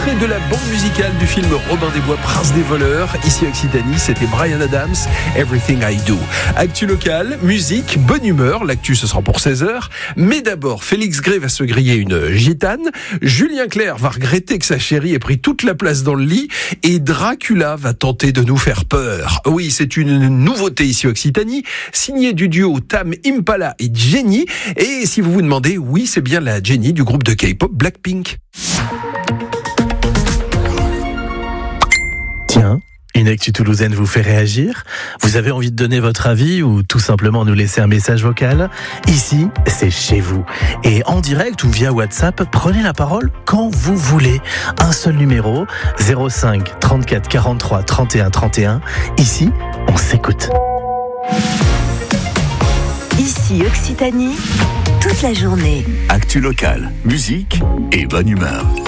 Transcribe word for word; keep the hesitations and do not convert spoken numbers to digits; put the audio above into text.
extrait de la bande musicale du film Robin des Bois, Prince des voleurs. Ici Occitanie, c'était Bryan Adams, Everything I Do. Actu local, musique, bonne humeur. L'actu, ce sera pour seize heures. Mais d'abord, Félix Gray va se griller une gitane. Julien Clerc va regretter que sa chérie ait pris toute la place dans le lit. Et Dracula va tenter de nous faire peur. Oui, c'est une nouveauté ici Occitanie, signée du duo Tame Impala et Jenny. Et si vous vous demandez, oui, c'est bien la Jenny du groupe de K-pop Blackpink. Tiens, une actu toulousaine vous fait réagir? Vous avez envie de donner votre avis ou tout simplement nous laisser un message vocal? Ici, c'est chez vous. Et en direct ou via WhatsApp, prenez la parole quand vous voulez. Un seul numéro, zéro cinq trente-quatre quarante-trois trente et un trente et un. Ici, on s'écoute. Ici Occitanie, toute la journée. Actu locale, musique et bonne humeur.